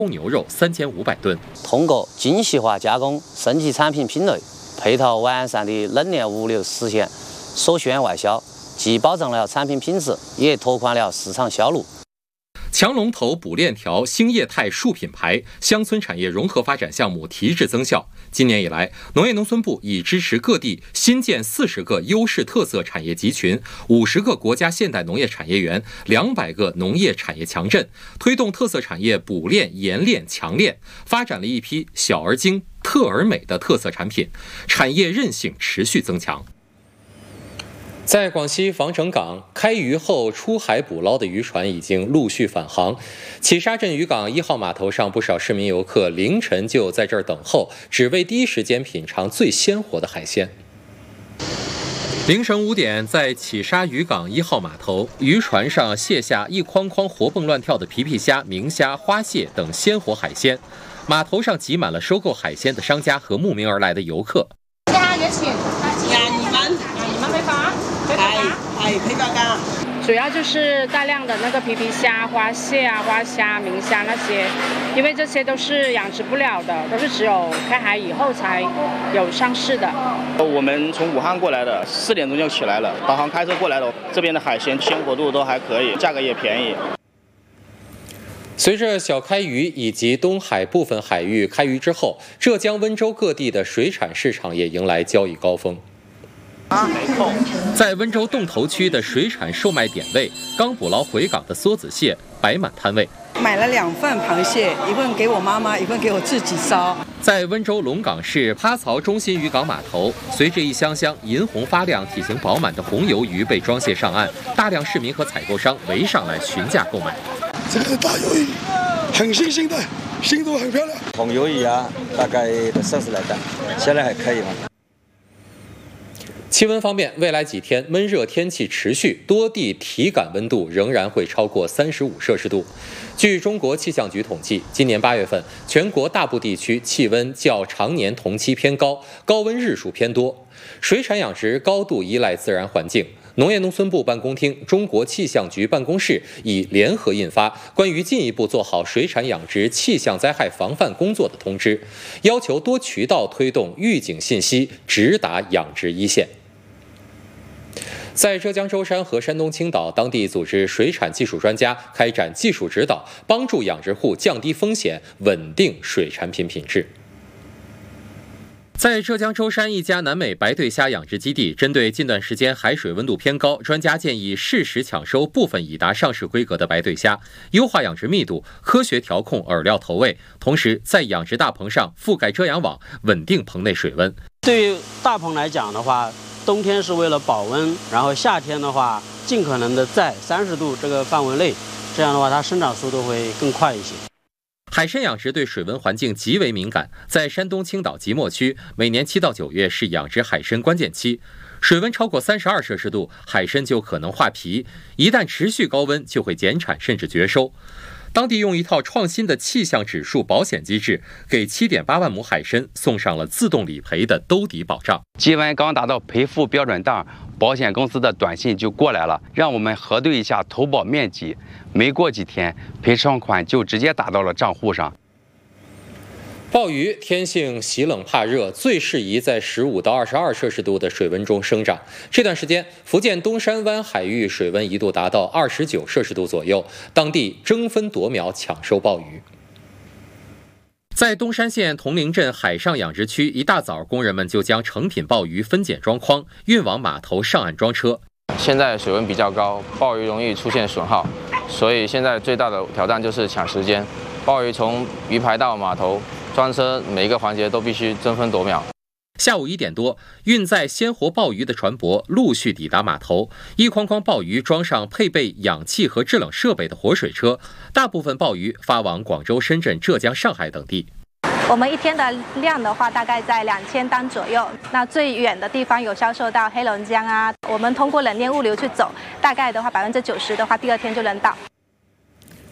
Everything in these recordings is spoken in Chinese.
牛肉3500吨。 通过精细化加工，升级产品品类，配套完善的冷链物流，实现所需外销，既保证了产品品质，也拓宽了市场销路。 强龙头补链条兴业态树品牌乡村产业融合发展项目提质增效。今年以来，农业农村部已支持各地新建40个优势特色产业集群、50个国家现代农业产业园、200个农业产业强镇，推动特色产业补链、研链、强链，发展了一批小而精、特而美的特色产品，产业韧性持续增强。在广西防城港，开渔后出海捕捞的渔船已经陆续返航。启沙镇渔港1号码头上，不少市民游客凌晨就在这儿等候，只为第一时间品尝最鲜活的海鲜。凌晨5点，在启沙渔港1号码头，渔船上卸下一筐筐活蹦乱跳的皮皮虾、明虾、花蟹等鲜活海鲜。码头上挤满了收购海鲜的商家和慕名而来的游客。 主要就是大量的那个皮皮虾、花蟹啊、花虾、明虾那些，因为这些都是养殖不了的，都是只有开海以后才有上市的。 我们从武汉过来的，4点钟就起来了，导航开车过来的。这边的海鲜鲜活度都还可以，价格也便宜。 随着小开渔以及东海部分海域开渔之后，浙江温州各地的水产市场也迎来交易高峰。在温州洞头区的水产售卖点位，刚捕捞回港的梭子蟹摆满摊位。 买了2份螃蟹，一份给我妈妈，一份给我自己烧。 在温州龙岗市趴槽中心渔港码头，随着一箱箱银红发亮、体型饱满的红鱿鱼被装卸上岸，大量市民和采购商围上来询价购买。 这个大鱿鱼很新鲜的，鲜度很漂亮。 红鱿鱼啊，大概30来担，现在还可以吗？ 气温方面，未来几天闷热天气持续，多地体感温度仍然会超过35摄氏度。据中国气象局统计，今年8月份，全国大部地区气温较常年同期偏高，高温日数偏多。水产养殖高度依赖自然环境。农业农村部办公厅、中国气象局办公室已联合印发关于进一步做好水产养殖气象灾害防范工作的通知，要求多渠道推动预警信息直达养殖一线。在浙江舟山和山东青岛，当地组织水产技术专家开展技术指导，帮助养殖户降低风险，稳定水产品品质。在浙江舟山一家南美白对虾养殖基地，针对近段时间海水温度偏高，专家建议适时抢收部分已达上市规格的白对虾，优化养殖密度，科学调控饵料投喂，同时在养殖大棚上覆盖遮阳网，稳定棚内水温。 对于大棚来讲的话，冬天是为了保温，然后夏天的话，尽可能的在30度这个范围内，这样的话它生长速度会更快一些。 海参养殖对水温环境极为敏感，在山东青岛即墨区，每年7到9月是养殖海参关键期，水温超过32摄氏度，海参就可能化皮，一旦持续高温就会减产甚至绝收。当地用一套创新的气象指数保险机制，给7.8万亩海参送上了自动理赔的兜底保障。 基温刚达到赔付标准档，保险公司的短信就过来了，让我们核对一下投保面积。没过几天，赔偿款就直接打到了账户上。 鲍鱼天性喜冷怕热，最适宜在15到22摄氏度的水温中生长。这段时间，福建东山湾海域水温一度达到29摄氏度左右，当地争分夺秒抢收鲍鱼。在东山县铜陵镇海上养殖区，一大早，工人们就将成品鲍鱼分拣装筐，运往码头上岸装车。 现在水温比较高，鲍鱼容易出现损耗，所以现在最大的挑战就是抢时间。鲍鱼从鱼排到码头装车，每一个环节都必须争分夺秒。 下午1点多，运载鲜活鲍鱼的船舶陆续抵达码头，一筐筐鲍鱼装上配备氧气和制冷设备的活水车，大部分鲍鱼发往广州、深圳、浙江、上海等地。 我们一天的量的话，大概在2000单左右。那最远的地方有销售到黑龙江啊。我们通过冷链物流去走，大概的话90%的话，第2天就能到。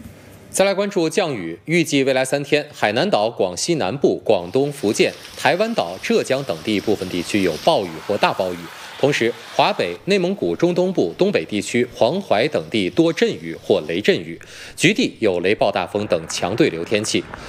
再来关注降雨，预计未来3天，海南岛、广西南部、广东、福建、台湾岛、浙江等地部分地区有暴雨或大暴雨。同时，华北、内蒙古中东部、东北地区、黄淮等地多阵雨或雷阵雨，局地有雷暴大风等强对流天气。